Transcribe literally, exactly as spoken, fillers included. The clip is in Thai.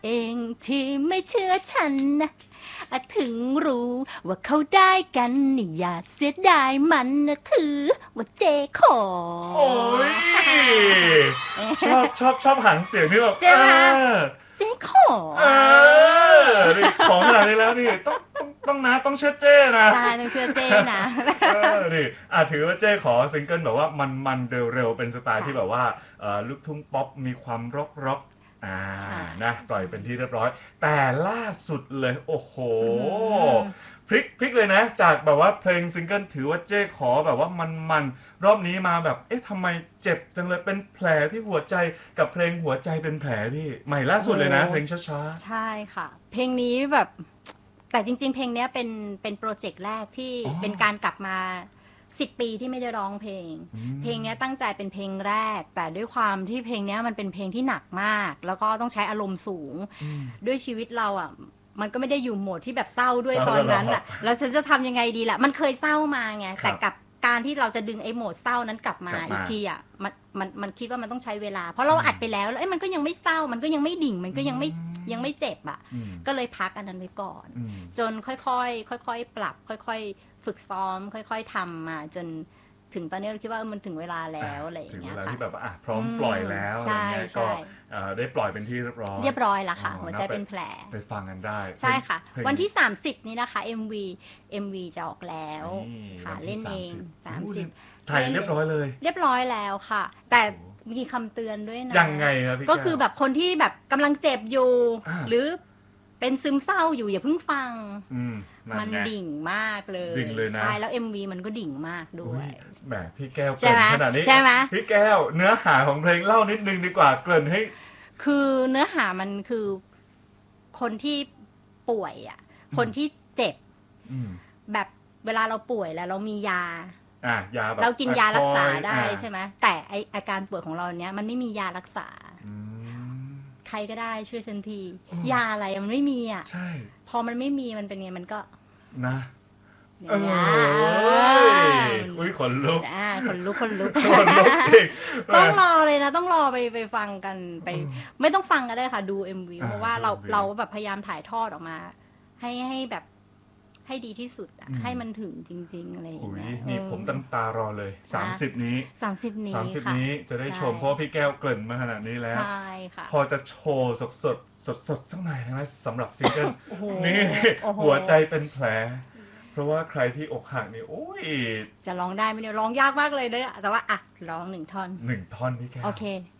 เองที่ไม่เชื่อฉันนะอะถึงรู้ว่าเขาได้กันนี่อย่าเสียดายมันนะถือว่าเจขอโอ้ยชอบชอบชอบหางเสียงนี่แบบใช่ไหมเออเจขอเออนี่ของขนาดนี้แล้วนี่ต้องต้องต้องนะต้องเชื่อเจ้นะใช่ต้องเชื่อเจนะเออนี่อ่ะถือว่าเจ้ขอซิงเกิลแบบว่ามันมันเร็วๆเป็นสไตล์ที่แบบว่าเอ่อลูกทุ่งป๊อปมีความร็อกร็อกอ่าใช่นะปล่อยเป็นที่เรียบร้อย แต่ล่าสุดเลยโอ้โหมพลิกพลิกเลยนะ จากแบบว่าเพลงซิงเกิลถือว่าเจ้ขอแบบว่ามันมันรอบนี้มาแบบเอ๊ะทำไมเจ็บจังเลยเป็นแผลที่หัวใจกับเพลงหัวใจเป็นแผลพี่ใหม่ล่าสุดเลยนะโอ้เพลงช้าใช่ค่ะ เพลงนี้แบบแต่จริงๆ เพลงเนี้ยเป็นเป็นโปรเจกต์แรกที่อ๋อเป็นการกลับมาสิบปีที่ไม่ได้ร้องเพลงอืมเพลงเนี้ยตั้งใจเป็นเพลงแรก แต่ด้วยความที่เพลงเนี้ยมันเป็นเพลงที่หนักมาก แล้วก็ต้องใช้อารมณ์สูงๆอืมด้วยชีวิตเราอ่ะ มันก็ไม่ได้อยู่โหมดที่แบบเศร้าด้วยเศตร้าอนนั้นตลอดอ่ะแล้วฉันจะทำยังไงดีล่ะ มันเคยเศร้ามาไงครับแต่กับการที่เราจะดึงไอ้โหมดเศร้านั้นกลับมากลับมาอีกทีอ่ะมันมันมันคิดว่ามันต้องใช้เวลา เพราะเราอัดไปแล้วแล้วเอ้ยมันก็ยังไม่เศร้า มันก็ยังไม่ดิ่ง มันก็ยังไม่ยังไม่เจ็บอ่ะอืมก็เลยพักอันนั้นไว้ก่อนอืมจนค่อยๆ ค่อยๆ ปรับ ค่อยๆ ฝึกซ้อม ค่อยๆ ทำมาจนถึงตอนนี้เราคิดว่าเออมันถึงเวลาแล้วอะไรอย่างถึงเงี้เวย ลาค่ะที่แบบว่าอ่ะพร้อมอืมปล่อยแล้วอะไรใช่เงี้ยใช่ก็เอ่อได้ปล่อยเป็นที่เรียบร้อยเรียบร้อยแล้วค่ะอ๋อหัวใจน่าไปเป็นแผลไปฟังกันได้ใช่ค่ะเพลงวันที่ สามสิบ นี้นะคะ เอ็ม วี เอ็ม วี จะออกแล้วนี่ค่ะวันที่เล่นเองสามสิบสามสิบถ่ายเรียบร้อยเลยเรียบร้อยแล้วค่ะ แต่โอ้มีคำเตือนด้วยนะยังไงครับพี่ก็คือก้วแบบคนที่แบบกำลังเจ็บอยู่อ่าหรือเป็นซึมเศร้าอยู่อย่าเพิ่งฟังอืมนั่มันนไงดิ่งมากเลยดิ่งเลยนะใช่แล้ว เอ็ม วี มันก็ดิ่งมากด้อุ๊วยยแหมพี่แก้วใช่เกรินไหมขนาดนี้ใช่ไหมพี่แก้ว เนื้อหาของเพลงเล่านิดนึงดีกว่าเกริ่นให้คือเนื้อหามันคือคนที่ป่วยอ่ะ คนที่เจ็บอืมแบบเวลาเราป่วยแล้วเรามียาอ่ะยาแบบเรากินยารักษาคอยได้อ่ะใช่ไหมแต่ไออาการป่วยของเราเนี้ยมันไม่มียารักษาอืมใครก็ได้ช่วยฉันทีอืมยาอะไรมันไม่มีอ่ะใช่พอมันไม่มีมันเป็นไงมันก็นะอเอย่างเงี้ยยอุ้ยขนลุกอ่าคนลุกคนลุกขนลุกจริงต้องรอเลยนะ ต้องรอไปไปฟังกันไปอืมไม่ต้องฟังก็ได้ค่ะ ดู เอ็ม วีอ่าเพราะว่าเราดู เอ็ม วีเราแบบพยายามถ่ายทอดออกมา ให้ให้แบบให้ดีที่สุดอะอืมให้มันถึงจริง ๆ อะไรอย่างอุ้ยเงี้ยนี่ผมตั้งตารอเลย สามสิบ นี้สามสิบนี้สามสิบค่ะนี้จะได้ชมใช่เพราะว่าพี่แก้วเกริ่นมาขนาดนี้แล้วใช่ค่ะพอจะโชว์สดสดสดสดๆสักหน่อยได้ไหมสำหรับซิงเกิลโอ้โหนี่โอ้โหหัวใจเป็นแผล เพราะว่าใครที่อกหักนี่โอ้ยจะร้องได้ไหมเนี่ยร้องยากมากเลยเนี่ยแต่ว่าอ่ะร้องหนึ่งท่อนหนึ่งท่อนพี่แก้วโอเค